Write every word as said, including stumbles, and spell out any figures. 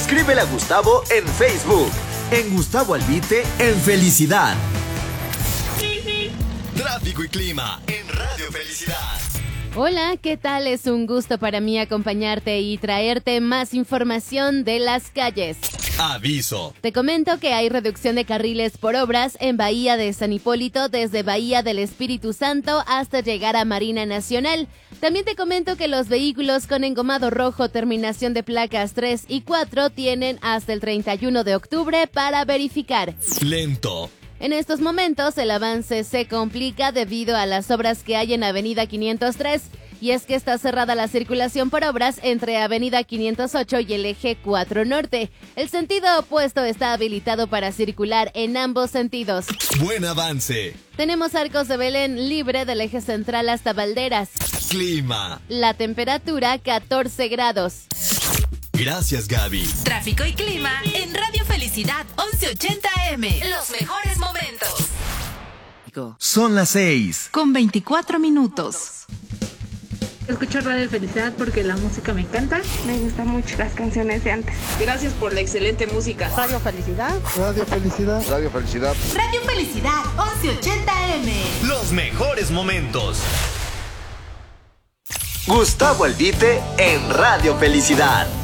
Escríbele a Gustavo en Facebook. En Gustavo Albite, en Felicidad. Tráfico y clima en Radio Felicidad. Hola, ¿qué tal? Es un gusto para mí acompañarte y traerte más información de las calles. Aviso. Te comento que hay reducción de carriles por obras en Bahía de San Hipólito desde Bahía del Espíritu Santo hasta llegar a Marina Nacional. También te comento que los vehículos con engomado rojo terminación de placas tres y cuatro tienen hasta el treinta y uno de octubre para verificar. Lento. En estos momentos el avance se complica debido a las obras que hay en Avenida quinientos tres, y es que está cerrada la circulación por obras entre Avenida quinientos ocho y el eje cuatro Norte. El sentido opuesto está habilitado para circular en ambos sentidos. Buen avance. Tenemos Arcos de Belén libre del eje central hasta Valderas. Clima. La temperatura catorce grados. Gracias, Gaby. Tráfico y clima en Radio Felicidad once ochenta A M. Los mejores momentos. Son las seis. Con veinticuatro minutos. Escucho Radio Felicidad porque la música me encanta. Me gustan mucho las canciones de antes. Gracias por la excelente música. Radio Felicidad. Radio Felicidad. Radio Felicidad. Radio Felicidad once ochenta A M. Los mejores momentos. Gustavo Albite en Radio Felicidad.